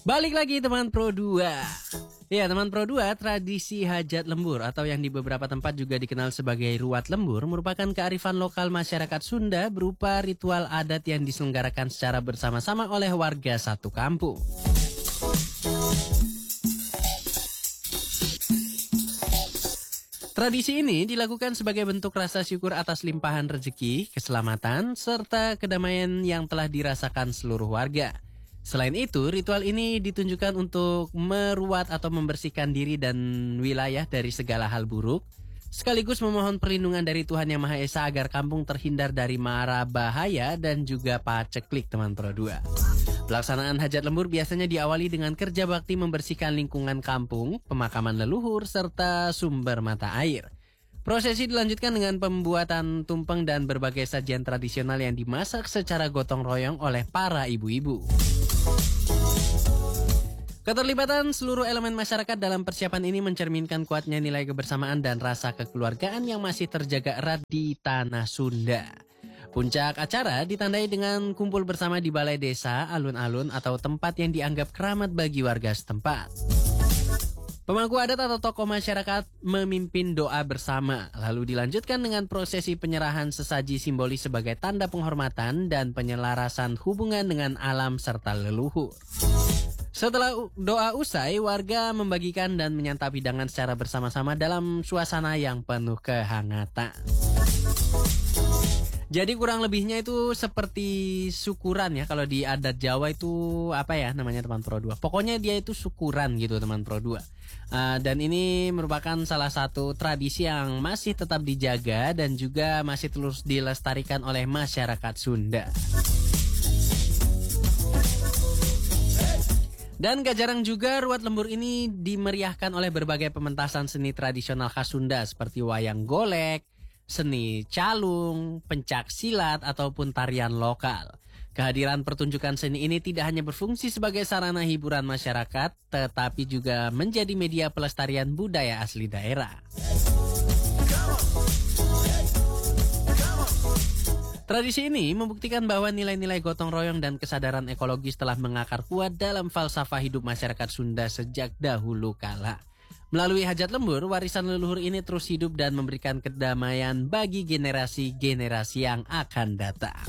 Balik lagi teman Pro 2. Ya teman Pro 2, tradisi hajat lembur atau yang di beberapa tempat juga dikenal sebagai ruat lembur merupakan kearifan lokal masyarakat Sunda berupa ritual adat yang diselenggarakan secara bersama-sama oleh warga satu kampung. Tradisi ini dilakukan sebagai bentuk rasa syukur atas limpahan rezeki, keselamatan, serta kedamaian yang telah dirasakan seluruh warga. Selain itu, ritual ini ditunjukkan untuk meruat atau membersihkan diri dan wilayah dari segala hal buruk, sekaligus memohon perlindungan dari Tuhan Yang Maha Esa agar kampung terhindar dari mara bahaya dan juga paceklik teman Pro 2. Pelaksanaan hajat lembur biasanya diawali dengan kerja bakti membersihkan lingkungan kampung, pemakaman leluhur, serta sumber mata air. Prosesi dilanjutkan dengan pembuatan tumpeng dan berbagai sajian tradisional yang dimasak secara gotong royong oleh para ibu-ibu. Keterlibatan seluruh elemen masyarakat dalam persiapan ini mencerminkan kuatnya nilai kebersamaan dan rasa kekeluargaan yang masih terjaga erat di tanah Sunda. Puncak acara ditandai dengan kumpul bersama di balai desa, alun-alun, atau tempat yang dianggap keramat bagi warga setempat. Pemangku adat atau tokoh masyarakat memimpin doa bersama, lalu dilanjutkan dengan prosesi penyerahan sesaji simbolis sebagai tanda penghormatan dan penyelarasan hubungan dengan alam serta leluhur. Setelah doa usai, warga membagikan dan menyantap hidangan secara bersama-sama dalam suasana yang penuh kehangatan. Jadi kurang lebihnya itu seperti syukuran ya. Kalau di adat Jawa itu apa ya namanya teman Pro 2. Pokoknya dia itu syukuran gitu teman Pro 2. Dan ini merupakan salah satu tradisi yang masih tetap dijaga dan juga masih terus dilestarikan oleh masyarakat Sunda. Dan gak jarang juga ruat lembur ini dimeriahkan oleh berbagai pementasan seni tradisional khas Sunda seperti wayang golek, seni calung, pencak silat, ataupun tarian lokal. Kehadiran pertunjukan seni ini tidak hanya berfungsi sebagai sarana hiburan masyarakat, tetapi juga menjadi media pelestarian budaya asli daerah. Tradisi ini membuktikan bahwa nilai-nilai gotong royong dan kesadaran ekologis telah mengakar kuat dalam falsafah hidup masyarakat Sunda sejak dahulu kala. Melalui hajat lembur, warisan leluhur ini terus hidup dan memberikan kedamaian bagi generasi-generasi yang akan datang.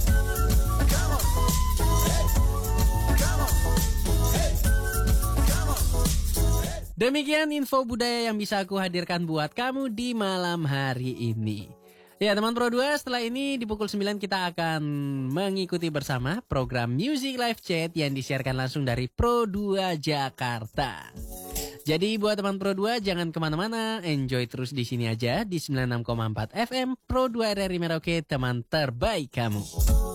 Demikian info budaya yang bisa aku hadirkan buat kamu di malam hari ini. Ya teman Pro 2, setelah ini di pukul 9 kita akan mengikuti bersama program Music Live Chat yang disiarkan langsung dari Pro 2 Jakarta. Jadi buat teman Pro 2 jangan kemana-mana, enjoy terus di sini aja di 96,4 FM Pro 2 RRI Merauke, teman terbaik kamu.